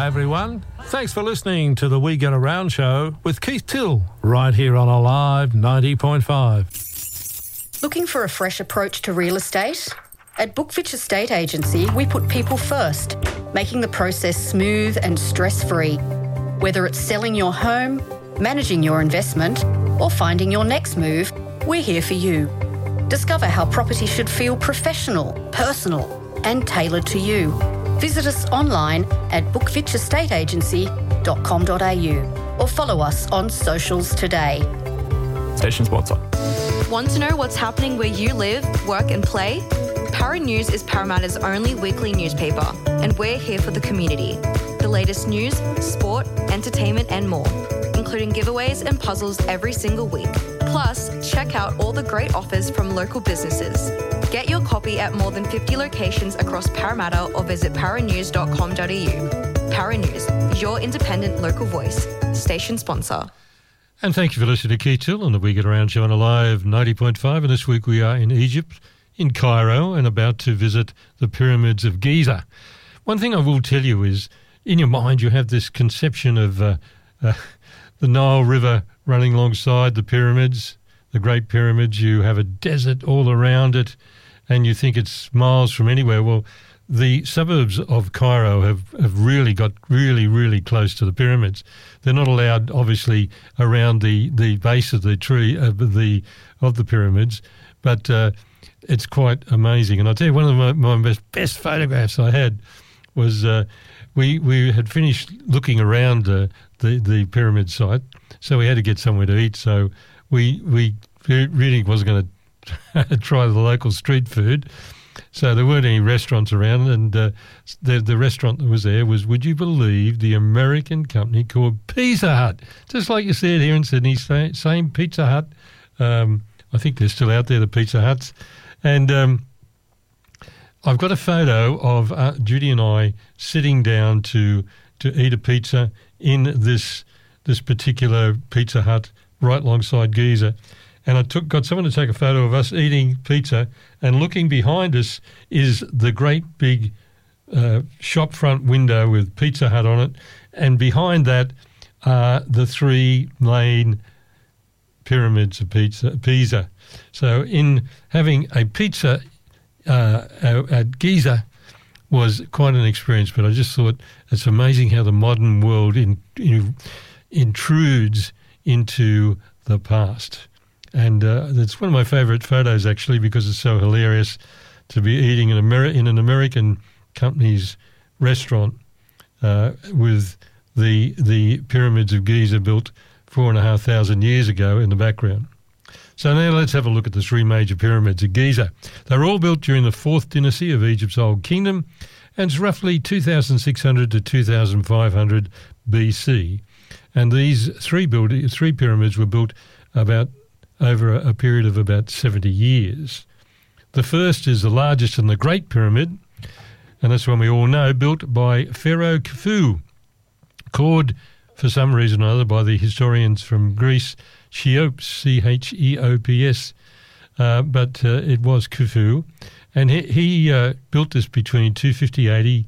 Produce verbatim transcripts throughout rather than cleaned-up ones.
Hi everyone. Thanks for listening to the We Get Around show with Keith Till right here on Alive ninety point five. Looking for a fresh approach to real estate? At Bookfitch Estate Agency, we put people first, making the process smooth and stress-free. Whether it's selling your home, managing your investment, or finding your next move, we're here for you. Discover how property should feel professional, personal, and tailored to you. Visit us online at bookfitch estate agency dot com dot a u or follow us on socials today. Station sponsor. Want to know what's happening where you live, work and play? Para News is Parramatta's only weekly newspaper, and we're here for the community. The latest news, sport, entertainment and more, including giveaways and puzzles every single week. Plus, check out all the great offers from local businesses. Get your copy at more than fifty locations across Parramatta or visit para news dot com dot a u. Para News, your independent local voice. Station sponsor. And thank you for listening to Keith Till on the We Get Around show on Alive ninety point five. And this week we are in Egypt, in Cairo, and about to visit the pyramids of Giza. One thing I will tell you is, in your mind you have this conception of uh, uh, the Nile River running alongside the pyramids, the Great Pyramids. You have a desert all around it, and you think it's miles from anywhere. Well, the suburbs of Cairo have, have really got really, really close to the pyramids. They're not allowed, obviously, around the, the base of the tree of the of the pyramids, but uh, it's quite amazing. And I'll tell you, one of my, my best, best photographs I had was uh, we we had finished looking around uh, the the pyramid site, so we had to get somewhere to eat. So we we really wasn't going to try the local street food. So there weren't any restaurants around, and uh, the the restaurant that was there was, would you believe, the American company called Pizza Hut. Just like you said here in Sydney, same, same Pizza Hut. Um, I think they're still out there, the Pizza Huts. And um, I've got a photo of uh, Judy and I sitting down to to eat a pizza in this this particular Pizza Hut right alongside Giza. And I took got someone to take a photo of us eating pizza, and looking behind us is the great big uh, shop front window with Pizza Hut on it, and behind that are the three main pyramids of pizza, Pisa. So in having a pizza uh, at Giza was quite an experience, but I just thought it's amazing how the modern world in, in, intrudes into the past. And uh, it's one of my favourite photos, actually, because it's so hilarious to be eating in, Ameri- in an American company's restaurant uh, with the the pyramids of Giza built four and a half thousand years ago in the background. So now let's have a look at the three major pyramids of Giza. They're all built during the fourth dynasty of Egypt's Old Kingdom, and it's roughly two thousand six hundred to two thousand five hundred B C. And these three build- three pyramids were built about over a, a period of about seventy years. The first is the largest and the Great Pyramid, and that's one we all know, built by Pharaoh Khufu, called for some reason or other by the historians from Greece Cheops, C H E O P S, uh, but uh, it was Khufu, and he, he uh, built this between two fifty eighty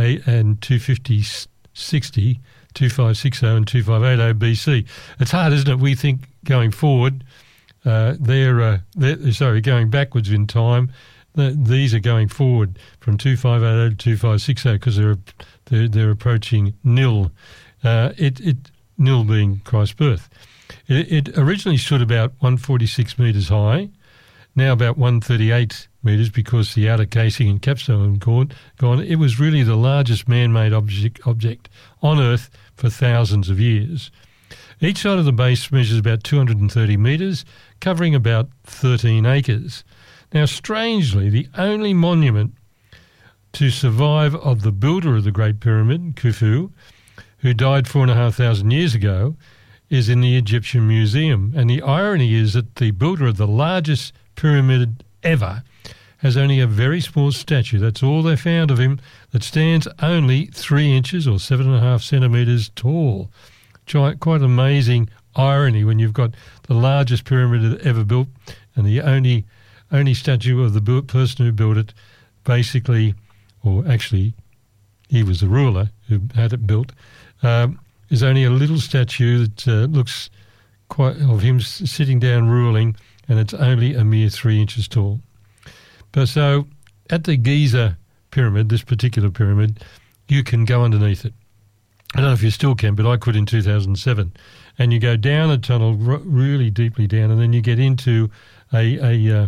and two fifty sixty, two five six zero and two five eight zero B C. It's hard, isn't it? We think going forward, uh, they're, uh, they're sorry, going backwards in time. The, these are going forward from two five eight zero to two five six zero because they're, they're they're approaching nil. Uh, it it nil being Christ's birth. It, it originally stood about one hundred forty-six metres high, now about one hundred thirty-eight metres because the outer casing and capstone gone. Gone. It was really the largest man-made object object on Earth for thousands of years. Each side of the base measures about two hundred thirty metres, covering about thirteen acres. Now, strangely, the only monument to survive of the builder of the Great Pyramid, Khufu, who died four and a half thousand years ago, is in the Egyptian Museum. And the irony is that the builder of the largest pyramid ever has only a very small statue. That's all they found of him, that stands only three inches or seven and a half centimetres tall. Quite amazing irony when you've got the largest pyramid ever built and the only only statue of the person who built it basically, or actually he was the ruler who had it built, um, is only a little statue that uh, looks quite of him sitting down ruling, and it's only a mere three inches tall. But so at the Giza pyramid, this particular pyramid, you can go underneath it. I don't know if you still can, but I could in two thousand seven. And you go down a tunnel r- really deeply down, and then you get into a a, uh,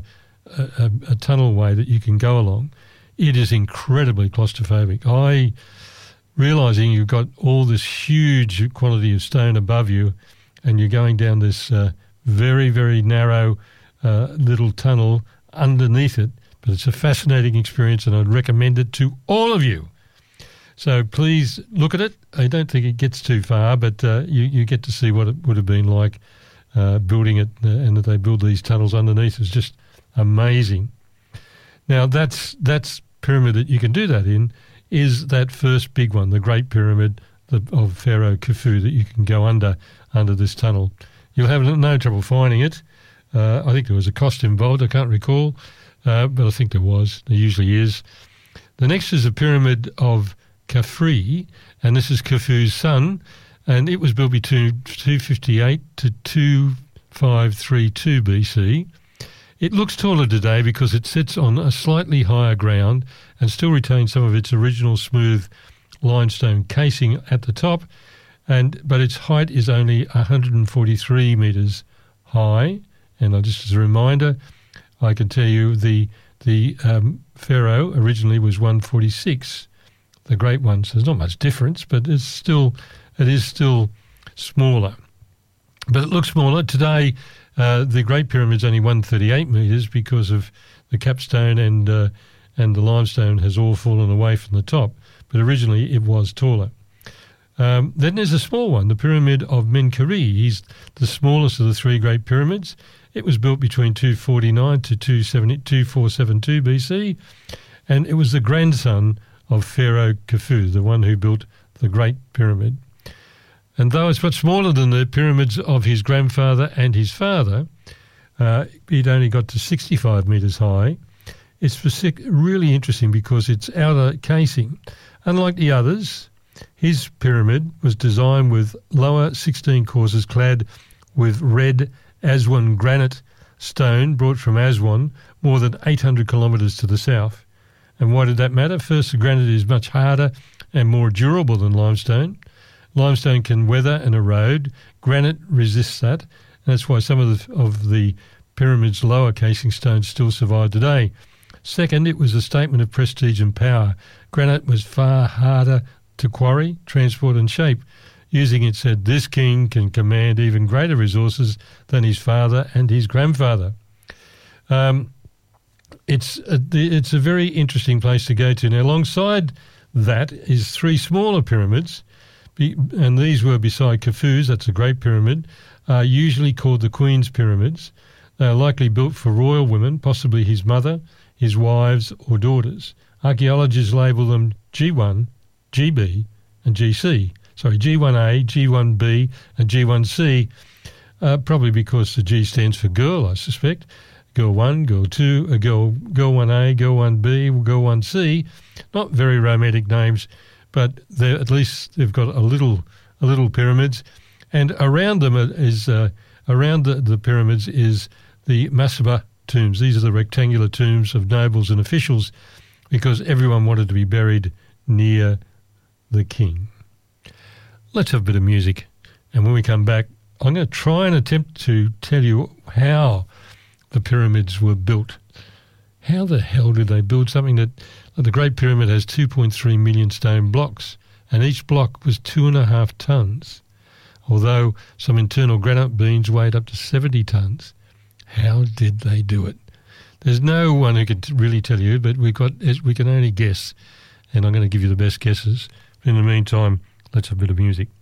a a tunnel way that you can go along. It is incredibly claustrophobic. I, realising you've got all this huge quantity of stone above you, and you're going down this uh, very, very narrow uh, little tunnel underneath it, but it's a fascinating experience, and I'd recommend it to all of you. So please look at it. I don't think it gets too far, but uh, you, you get to see what it would have been like uh, building it, uh, and that they build these tunnels underneath is just amazing. Now, that's that's pyramid that you can do that in is that first big one, the Great Pyramid of Pharaoh Khufu, that you can go under under this tunnel. You'll have no trouble finding it. Uh, I think there was a cost involved. I can't recall, uh, but I think there was. There usually is. The next is the Pyramid of Khafre, and this is Khufu's son, and it was built between two fifty-eight to two five three two B C. It looks taller today because it sits on a slightly higher ground and still retains some of its original smooth limestone casing at the top, and but its height is only one hundred forty-three metres high. And just as a reminder, I can tell you the the um, Pharaoh originally was one forty-six. The great one, so there's not much difference, but it's still, it is still smaller. But it looks smaller. Today, uh, the Great Pyramid's only one thirty-eight metres because of the capstone and uh, and the limestone has all fallen away from the top. But originally it was taller. Um, then there's a small one, the Pyramid of Menkaure. He's the smallest of the three Great Pyramids. It was built between two forty-nine to two four seven two B C, and it was the grandson of Pharaoh Khufu, the one who built the Great Pyramid. And though it's much smaller than the pyramids of his grandfather and his father, uh, it only got to sixty-five metres high. It's really interesting because its outer casing, unlike the others, his pyramid was designed with lower sixteen courses clad with red Aswan granite stone brought from Aswan, more than eight hundred kilometres to the south. And why did that matter? First, the granite is much harder and more durable than limestone. Limestone can weather and erode. Granite resists that. And that's why some of the, of the pyramid's lower casing stones still survive today. Second, it was a statement of prestige and power. Granite was far harder to quarry, transport and shape. Using it said, this king can command even greater resources than his father and his grandfather. Um, it's, a, it's a very interesting place to go to. Now, alongside that is three smaller pyramids, and these were beside Khufu's, that's a Great Pyramid, uh, usually called the Queen's Pyramids. They are likely built for royal women, possibly his mother, his wives or daughters. Archaeologists label them G one, G B and G C. Sorry, G one A, G one B and G one C, uh, probably because the G stands for girl, I suspect. Girl one, girl two, uh, girl, girl one A, girl one B, girl one C. Not very romantic names, but they're, at least they've got a little a little pyramids. And around them is, uh, around the, the pyramids is the Masaba tombs. These are the rectangular tombs of nobles and officials because everyone wanted to be buried near the king. Let's have a bit of music. And when we come back, I'm going to try and attempt to tell you how the pyramids were built. How the hell did they build something that the Great Pyramid has two point three million stone blocks, and each block was two and a half tonnes, although some internal granite beams weighed up to seventy tonnes. How did they do it? There's no one who can really tell you, but we got we can only guess, and I'm going to give you the best guesses. In the meantime, let's have a bit of music.